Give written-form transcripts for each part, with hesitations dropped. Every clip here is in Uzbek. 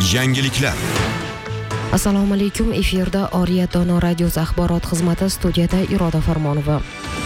Yangiliklar. Assalomu alaykum. Efirda Oriyat Dono radiosi axborot xizmati, studiyada Iroda Farmonova.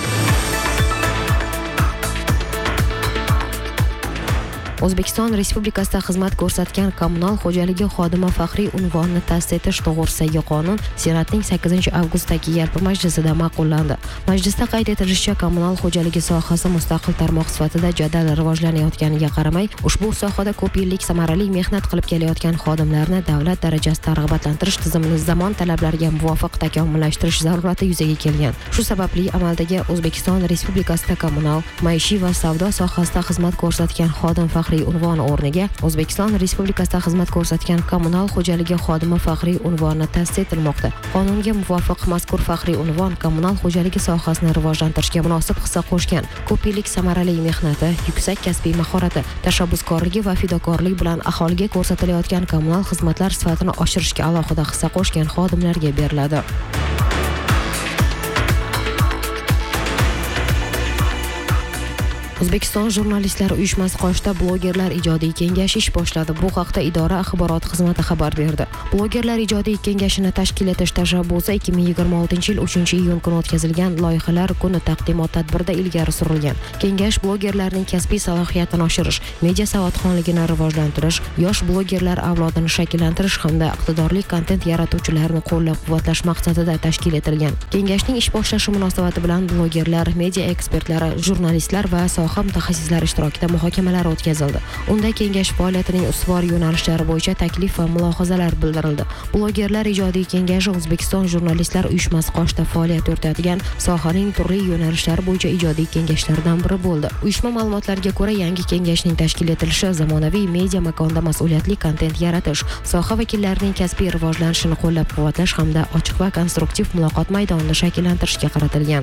O'zbekiston Respublikasida xizmat ko'rsatgan kommunal xo'jaligi xodimi faxriy unvonini ta'sis etish to'g'risidagi qonun Senatning 8 avgustdagi yalpi majlisida ma'qullandi. Majlisda qayd etilishicha, kommunal xo'jaligi sohasi mustaqil tarmoq sifatida jadal rivojlanayotganiga qaramay, ushbu sohada ko'p yillik samarali mehnat qilib kelayotgan xodimlarni davlat darajasida rag'batlantirish tizimini zamon talablariga muvofiq takomillashtirish zarurati yuzaga kelgan. Shu sababli amaldagi O'zbekiston Respublikasida kommunal, maishiy va savdo sohasida xizmat ko'rsatgan xodim faxriy unvoni o'rniga O'zbekiston Respublikasida xizmat ko'rsatgan kommunal xo'jaligi xodimi faxriy unvoni ta'sis etilmoqda. Qonunga muvofiq mazkur faxriy unvon kommunal xo'jaligi sohasini rivojlantirishga munosib hissa qo'shgan, ko'p yillik samarali mehnati, yuksak kasbiy mahorati, tashabbuskorligi va fidokorlik bilan aholiga ko'rsatilayotgan kommunal xizmatlar sifatini oshirishga alohida hissa qo'shgan xodimlarga beriladi. O'zbekiston jurnalistlar uyushmasi qoshida blogerlar ijodiy kengashi ish boshladi. Bu haqda idora axborot xizmati xabar berdi. Blogerlar ijodiy kengashini tashkil etish tashabbusi 2026-yil 3-iyun kuni o'tkazilgan loyihalar kuni taqdimot tadbirida ilgari surilgan. Kengash blogerlarning kasbiy salohiyatini oshirish, media savodxonligini rivojlantirish, yosh blogerlar avlodini shakllantirish hamda iqtidorli kontent yaratuvchilarni qo'llab-quvvatlash maqsadida tashkil etilgan. Kengashning ish boshlashi munosabati bilan blogerlar, media ekspertlari, jurnalistlar va mutaxassislar ishtirokida muhokamalar o'tkazildi. Unda kengash faoliyatining ustuvor yo'nalishlari bo'yicha taklif va mulohazalar bildirildi. Blogerlar ijodiy kengashi O'zbekiston jurnalistlar uyushmasi qoshida faoliyat yuritadigan sohaning turli yo'nalishlari bo'yicha ijodiy kengashlardan biri bo'ldi. Uyushma ma'lumotlariga ko'ra, yangi kengashning tashkil etilishi zamonaviy media makonda mas'uliyatli kontent yaratish, soha vakillarining kasbiy rivojlanishini qo'llab-quvvatlash hamda ochiq va konstruktiv muloqot maydonini shakllantirishga qaratilgan.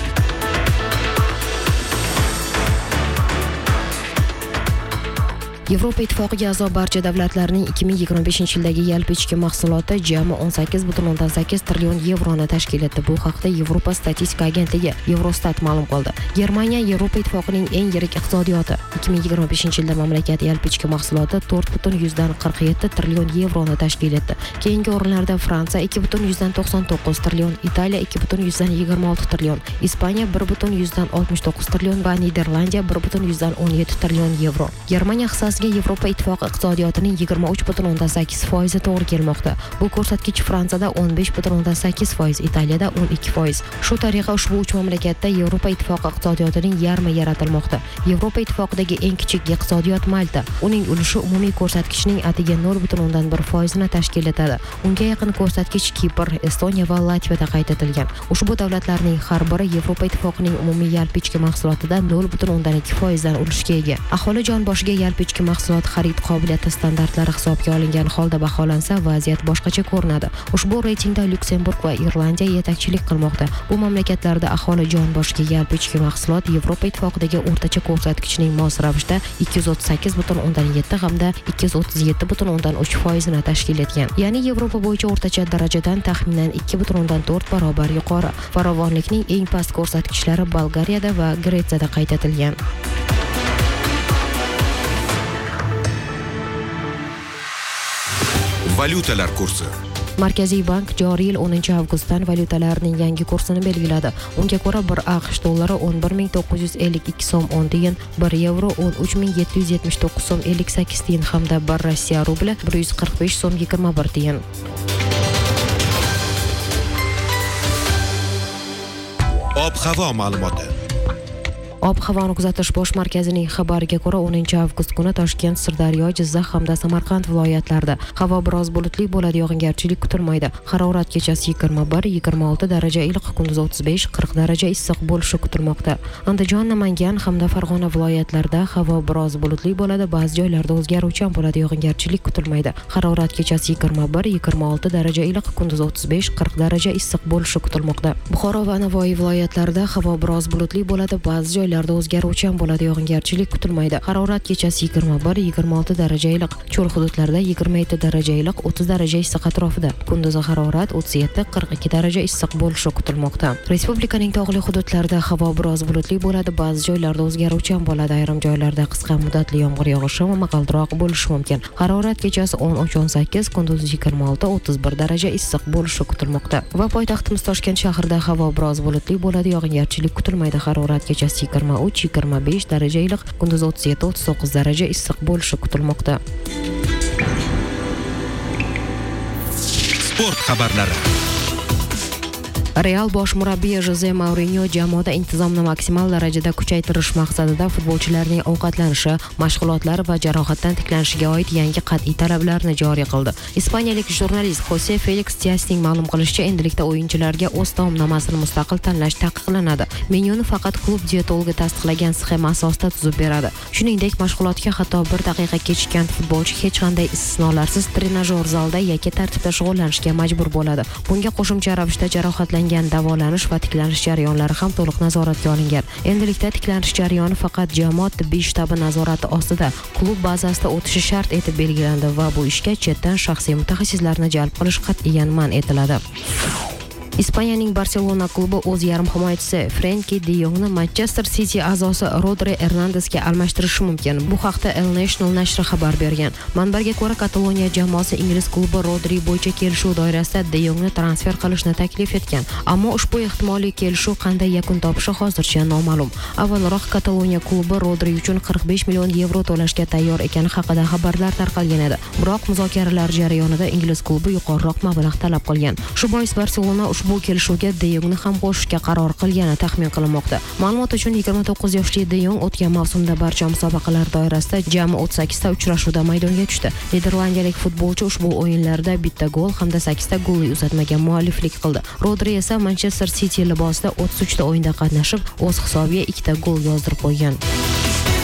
Yevropa Ittifoqiga a'zo barcha davlatlarning 2025-yildagi yalpi ichki mahsuloti jami 18,8 trillion yevroni tashkil etdi. Bu haqda Yevropa statistika agentligi Eurostat ma'lum qildi. Germaniya Yevropa Ittifoqining eng yirik iqtisodiyoti. 2025-yilda mamlakat yalpi ichki mahsuloti 4,47 trillion yevroni tashkil etdi. Keyingi o'rinlarda Fransiya 2,99 trillion, Italiya 2,26 trillion, Ispaniya 1,69 trillion va Niderlandiya 1,17 trillion yevro. Germaniya Yevropa Ittifoqi iqtisodiyotining 23,8% to'g'ri kelmoqda. Bu ko'rsatkich Fransiyada 15,8%, Italiyada 12%. Shu tariqa ushbu 3 mamlakatda Yevropa Ittifoqi iqtisodiyotining yarmi yaratilmoqda. Yevropa Ittifoqidagi eng kichik iqtisodiyot Malta. Uning ulushi umumiy ko'rsatkichning atigi 0,1% ni tashkil etadi. Unga yaqin ko'rsatkich Kipr, Estoniya va Latviyada qayd etilgan. Ushbu davlatlarning har biri Yevropa Ittifoqining umumiy yalpi ichki mahsulotida 0,2% dan ulushga ega. Aholi jon boshiga yalpi ichki mahsulot xarid qobiliyati standartlari hisobga olingan holda baholansa, vaziyat boshqacha ko'rinadi. Ushbu reytingda Lyuksemburg va Irlandiya yetakchilik qilmoqda. Bu mamlakatlarda aholi jon boshiga yalpi ichki mahsulot Yevropa Ittifoqidagi o'rtacha ko'rsatkichning mos ravishda 238,7 hamda 237,3% ni tashkil etgan. Ya'ni Yevropa bo'yicha o'rtacha darajadan taxminan 2,4 barobar yuqori. Farovonlikning eng past ko'rsatkichlari Bolgariyada va Gretsiyada qayd etilgan. Valyutalar kursi. Markaziy bank joriy yil 10-avgustdan valyutalarning yangi kursini belgiladi. Unga ko'ra 1 AQSh dollari 11,952 so'm 10 tiyin, 1 yevro 13,779 so'm 58 tiyin hamda 1 Rossiya rubli 145 so'm 21 tiyin. Ob-havo ma'lumoti. Ob-havoni kuzatish bosh markazining xabariga ko'ra 10-avgust kuni Toshkent, Sirdaryo, Jizzax hamda Samarqand viloyatlarida havo biroz bulutli bo'ladi, yog'ingarchilik kutilmaydi. Harorat kechasi 21-26 daraja iliq, kunduz 35-40 daraja issiq bo'lishi kutilmoqda. Andijon, Namangan hamda Farg'ona viloyatlarida havo biroz bulutli bo'ladi, ba'zi joylarda o'zgaruvchan bo'ladi, yog'ingarchilik kutilmaydi. Harorat kechasi 21-26 daraja iliq, kunduz 35-40 daraja issiq bo'lishi kutilmoqda. Buxoro va Navoiy viloyatlarida havo biroz bulutli bo'ladi, ba'zi joylarda joylarda o'zgaruvchan bo'ladi, yog'ingarchilik kutilmaydi. Harorat kechasi 21-26 daraja iliq, cho'l hududlarda 27 daraja iliq, 30 daraja issiq atrofida. Kunduzi harorat 37-42 daraja issiq bo'lishi kutilmoqda. Respublikaning tog'li hududlarida havo biroz bulutli bo'ladi, ba'zi joylarda o'zgaruvchan bo'ladi, ayrim joylarda qisqa muddatli yomg'ir yog'ishi va momaqaldiroq bo'lishi mumkin. Harorat kechasi 13-18, kunduzi 26-31 daraja issiq bo'lishi kutilmoqda. Va poytaxtimiz Toshkent shahrida havo biroz bulutli bo'ladi, yog'ingarchilik kutilmaydi. Harorat kechasi 23-25 daraja iliq, kunduzi 37-39 daraja issiq bo'lishi kutilmoqda. Sport xabarlari. Real bosh murabbiyi Jose Mourinho jamoada intizomni maksimal darajada kuchaytirish maqsadida futbolchilarning ovqatlanishi, mashg'ulotlar va jarohatdan tiklanishiga oid yangi qat'iy talablarni joriy qildi. Ispaniyalik jurnalist Jose Felix Diasning ma'lum qilishicha, endilikda o'yinchilarga o'z taomnomasini mustaqil tanlash taqiqlanadi. Menyuni faqat klub dietologi tasdiqlagan sxema asosida tuzib beradi. Shuningdek, mashg'ulotga hatto 1 daqiqa kechikkan futbolchi hech qanday istisnolarsiz trenajyor zalda yakka tartibda shug'ullanishga majbur bo'ladi. Bunga qo'shimcha ravishda jarohatlangan davolanish va tiklanish jarayonlari ham to'liq nazoratga olingan. Endilikda tiklanish jarayoni faqat jamoat tibbiy shtabi nazorati ostida klub bazasida o'tishi shart etib belgilandi va bu ishga chetdan shaxsiy mutaxassislarni jalb qilish qat'iyan man etiladi. Ispaniyaning Barselona klubi o'z yarim himoyachisi Frenkie de Jongni Manchester City a'zosi Rodri Hernandesga almashtirishi mumkin. Bu haqda El Nacional nashri xabar bergan. Manbaga ko'ra, Kataloniya jamoasi ingliz klubi Rodri bo'yicha kelishuv doirasida de Jongni transfer qilishni taklif etgan. Ammo ushbu ehtimoliy kelishuv qanday yakun topishi hozircha noma'lum. Avvalroq Kataloniya klubi Rodri uchun 45 million yevro to'lashga tayyor ekani haqida xabarlar tarqalgan edi. Biroq muzokaralar jarayonida ingliz klubi yuqoriroq mablag' talab qilgan. Shu bois Barselona bu kelishuvga De Jongni ham qo'shishga qaror qilgani taxmin qilinmoqda. Ma'lumot uchun 29 yoshli De Jong o'tgan mavsumda barcha musobaqalar doirasida jami 38 ta uchrashuvda maydonga tushdi. Niderlandiyalik futbolchi ushbu o'yinlarda bitta gol hamda 8 ta golli uzatmaga mualliflik qildi. Rodri esa Manchester City libosida 33 ta o'yinda qatnashib, o'z hisobiga 2 ta gol yozdirib qo'ygan.